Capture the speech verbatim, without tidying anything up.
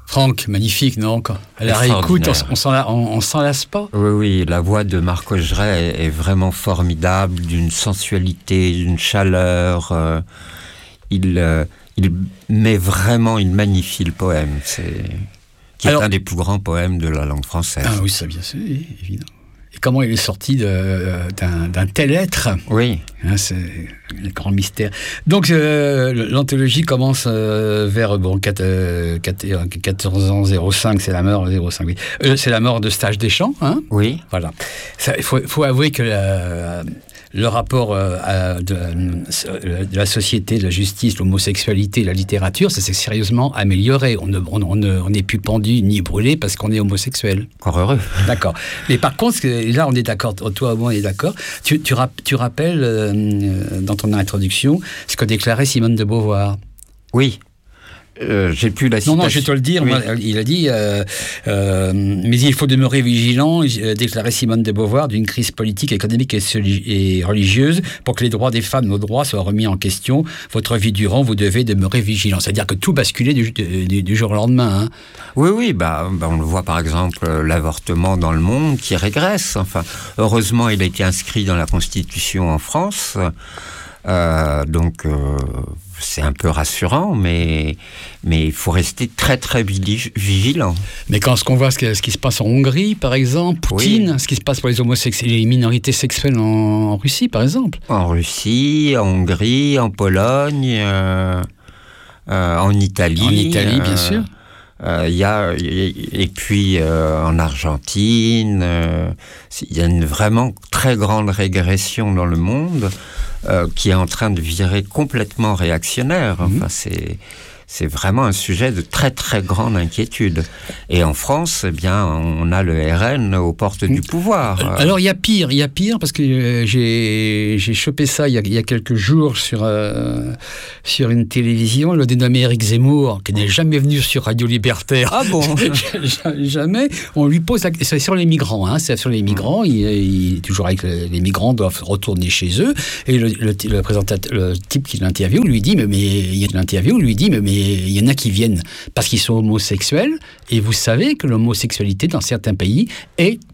Franck, magnifique, non? À la réécoute, on, on, s'en, on, on s'en lasse pas. Oui, oui, la voix de Marc Augeret est, est vraiment formidable, d'une sensualité, d'une chaleur. Euh, il, euh, il met vraiment, il magnifie le poème. C'est, qui Alors, est un des plus grands poèmes de la langue française. Ah oui, ça bien sûr, évidemment. Et comment il est sorti de, d'un, d'un tel être? Oui. Hein, c'est le grand mystère. Donc, euh, l'anthologie commence euh, vers bon, quatorze ans zéro cinq, c'est la mort, zéro cinq, oui. Euh, c'est la mort de Eustache Deschamps. Hein, oui. Voilà. Il faut, faut avouer que la, le rapport euh, à, de, de la société, de la justice, l'homosexualité, la littérature, ça s'est sérieusement amélioré. On n'est on, on, on plus pendu ni brûlé parce qu'on est homosexuel. Encore heureux. D'accord. Mais par contre, là, on est d'accord, toi et moi, on est d'accord. Tu, tu, rap, tu rappelles, euh, dans ton introduction, ce que déclarait Simone de Beauvoir. Oui. Euh, j'ai plus la citation. Non, non, je vais te le dire. Oui. Moi, il a dit euh, euh, mais il faut demeurer vigilant, euh, déclarait Simone de Beauvoir, d'une crise politique, économique et, soli- et religieuse, pour que les droits des femmes, nos droits, soient remis en question. Votre vie durant, vous devez demeurer vigilant. C'est-à-dire que tout basculait du, du, du jour au lendemain. Hein. Oui, oui, bah, bah, on le voit par exemple, l'avortement dans le monde qui régresse. Enfin, heureusement, il a été inscrit dans la Constitution en France. Euh, donc, euh, c'est un peu rassurant, mais mais il faut rester très très vigilant. Mais quand ce qu'on voit ce, que, ce qui se passe en Hongrie, par exemple, Poutine, oui. Ce qui se passe pour les homosexuels, les minorités sexuelles en, en Russie, par exemple. En Russie, en Hongrie, en Pologne, euh, euh, en Italie. En Italie, euh, bien sûr. Il euh, y a et puis euh, en Argentine, il euh, y a une vraiment très grande régression dans le monde euh, qui est en train de virer complètement réactionnaire. Enfin, mmh. c'est c'est vraiment un sujet de très très grande inquiétude. Et en France, eh bien, on a le R N aux portes du pouvoir. Alors il y a pire, il y a pire parce que euh, j'ai j'ai chopé ça il y a, il y a quelques jours sur euh, sur une télévision, le dénommé Éric Zemmour, qui n'est jamais venu sur Radio Libertaire. Ah bon? Jamais. On lui pose la... c'est sur les migrants, hein, c'est sur les migrants. Il, il toujours avec le, les migrants doivent retourner chez eux. Et le, le, le présentateur, le type qui l'interviewe, lui dit mais mais il y a de l'interview, lui dit mais mais il y en a qui viennent parce qu'ils sont homosexuels, et vous savez que l'homosexualité dans certains pays est